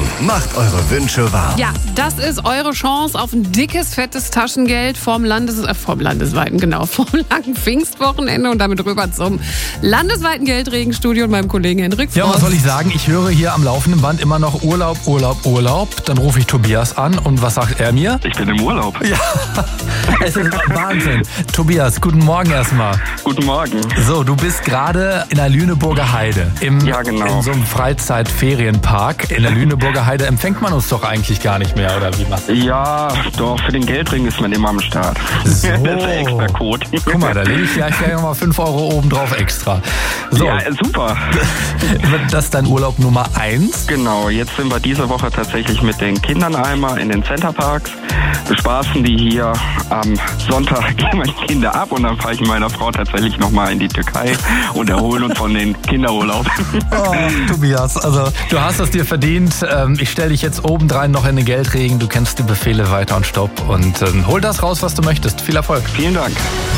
Macht eure Wünsche wahr. Ja, das ist eure Chance auf ein dickes, fettes Taschengeld vom langen Pfingstwochenende und damit rüber zum landesweiten Geldregenstudio und meinem Kollegen Henrik Frost. Ja, was soll ich sagen? Ich höre hier am laufenden Band immer noch Urlaub. Dann rufe ich Tobias an und was sagt er mir? Ich bin im Urlaub. Ja, es ist Wahnsinn. Tobias, guten Morgen erstmal. Guten Morgen. So, du bist gerade in der Lüneburger Heide. Ja, genau. In so einem Freizeitferienpark. In der Lüneburger Heide empfängt man uns doch eigentlich gar nicht mehr, oder wie machst du? Ja, doch, für den Geldring ist man immer am Start. So. Das ist der extra Code. Guck mal, da lege ich gleich nochmal 5 Euro obendrauf extra. So. Ja, super. Das ist dein Urlaub Nummer 1? Genau, jetzt sind wir diese Woche tatsächlich mit den Kindern einmal in den Centerparks. Bespaßen die hier am Sonntag meine Kinder ab und dann fahre ich mit meiner Frau tatsächlich nochmal in die Türkei und erholen uns von den Kinderurlaub. Oh, Tobias, also du hast es dir verdient. Ich stelle dich jetzt obendrein noch in den Geldregen. Du kennst die Befehle weiter und stopp und hol das raus, was du möchtest. Viel Erfolg. Vielen Dank.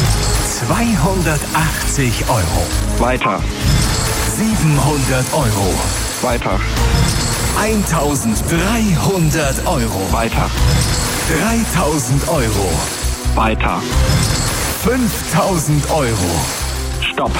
280 Euro. Weiter. 700 Euro. Weiter. 1300 Euro. Weiter. 3000 Euro. Weiter. 5000 Euro. Stopp.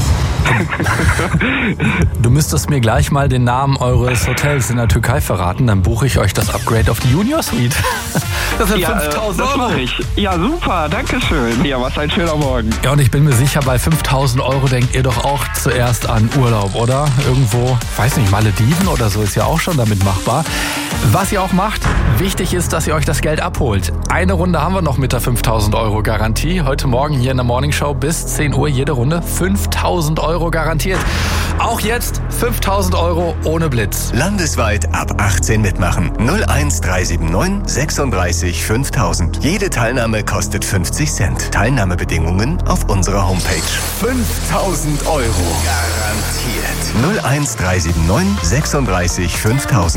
Du müsstest mir gleich mal den Namen eures Hotels in der Türkei verraten, dann buche ich euch das Upgrade auf die Junior Suite. Das sind 5000 das Euro. mache ich. Ja, super, danke schön. Ja, was ein schöner Morgen. Ja, und ich bin mir sicher, bei 5000 Euro denkt ihr doch auch zuerst an Urlaub, oder? Irgendwo, weiß nicht, Malediven oder so ist ja auch schon damit machbar. Was ihr auch macht, wichtig ist, dass ihr euch das Geld abholt. Eine Runde haben wir noch mit der 5000 Euro Garantie. Heute Morgen hier in der Morning Show bis 10 Uhr jede Runde 5000 Euro garantiert. Auch jetzt 5000 Euro ohne Blitz. Landesweit ab 18 mitmachen. 01379 36 5000. Jede Teilnahme kostet 50 Cent. Teilnahmebedingungen auf unserer Homepage. 5000 Euro. Garantiert. 01379 36 5000.